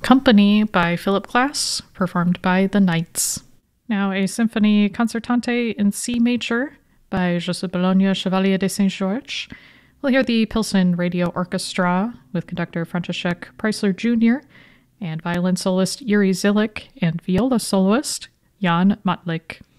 Company by Philip Glass, performed by the Knights. Now a Symphonie Concertante in C major by Joseph Bologna Chevalier de Saint-Georges. We'll hear the Pilsen Radio Orchestra with conductor František Preissler Jr. and violin soloist Yuri Zilik and viola soloist Jan Matlik.